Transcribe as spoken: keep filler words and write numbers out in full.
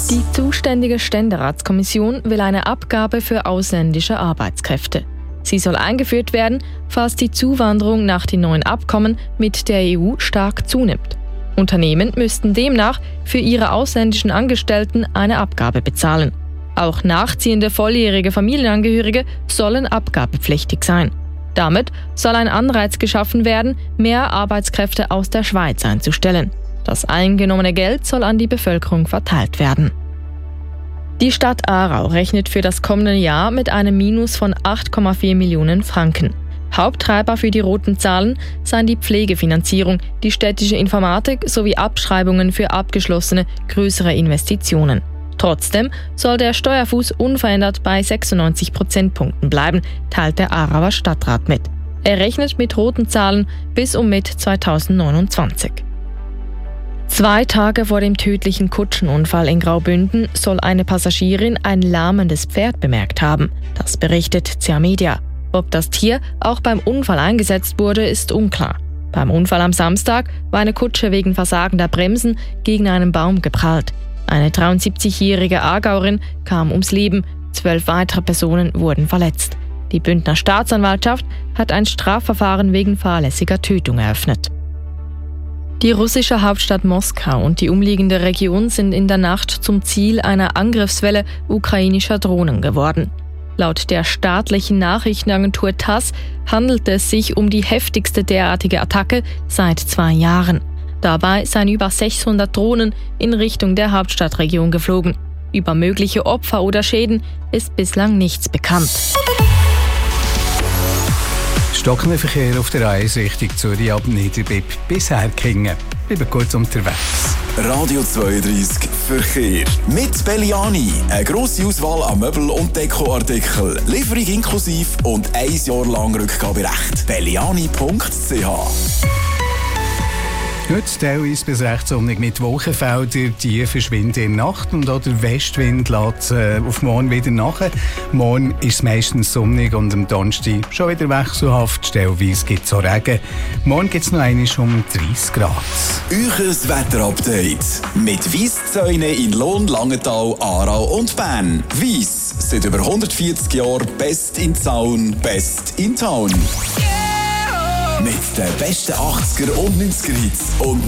Die zuständige Ständeratskommission will eine Abgabe für ausländische Arbeitskräfte. Sie soll eingeführt werden, falls die Zuwanderung nach den neuen Abkommen mit der E U stark zunimmt. Unternehmen müssten demnach für ihre ausländischen Angestellten eine Abgabe bezahlen. Auch nachziehende volljährige Familienangehörige sollen abgabepflichtig sein. Damit soll ein Anreiz geschaffen werden, mehr Arbeitskräfte aus der Schweiz einzustellen. Das eingenommene Geld soll an die Bevölkerung verteilt werden. Die Stadt Aarau rechnet für das kommende Jahr mit einem Minus von acht Komma vier Millionen Franken. Haupttreiber für die roten Zahlen seien die Pflegefinanzierung, die städtische Informatik sowie Abschreibungen für abgeschlossene größere Investitionen. Trotzdem soll der Steuerfuß unverändert bei sechsundneunzig Prozentpunkten bleiben, teilt der Aarauer Stadtrat mit. Er rechnet mit roten Zahlen bis um Mitte zweitausendneunundzwanzig. Zwei Tage vor dem tödlichen Kutschenunfall in Graubünden soll eine Passagierin ein lahmendes Pferd bemerkt haben. Das berichtet C A Media. Ob das Tier auch beim Unfall eingesetzt wurde, ist unklar. Beim Unfall am Samstag war eine Kutsche wegen versagender Bremsen gegen einen Baum geprallt. Eine dreiundsiebzigjährige Aargauerin kam ums Leben, zwölf weitere Personen wurden verletzt. Die Bündner Staatsanwaltschaft hat ein Strafverfahren wegen fahrlässiger Tötung eröffnet. Die russische Hauptstadt Moskau und die umliegende Region sind in der Nacht zum Ziel einer Angriffswelle ukrainischer Drohnen geworden. Laut der staatlichen Nachrichtenagentur TASS handelt es sich um die heftigste derartige Attacke seit zwei Jahren. Dabei seien über sechshundert Drohnen in Richtung der Hauptstadtregion geflogen. Über mögliche Opfer oder Schäden ist bislang nichts bekannt. Stockender Verkehr auf der A eins Richtung Zürich ab Niederbipp bis Herkingen. Bleiben kurz unterwegs. Radio zweiunddreissig Verkehr. Mit Belliani. Eine grosse Auswahl an Möbel- und Dekoartikeln. Lieferung inklusiv und ein Jahr lang Rückgaberecht. belliani punkt c h. Heute teilweise bis recht sonnig mit Wolkenfeldern, die verschwinden in der Nacht und auch der Westwind lässt äh, auf morgen wieder nach. Morgen ist es meistens sonnig und am Donnerstag schon wieder wechselhaft. Stellweise gibt es auch Regen. Morgen gibt es noch einmal um dreißig Grad. Euches Wetterupdate mit Weisszäune in Lohn, Langenthal, Aarau und Bern. Weiss, seit über hundertvierzig Jahren best in Zaun, best in Town. Mit den besten achtziger und neunziger Hits und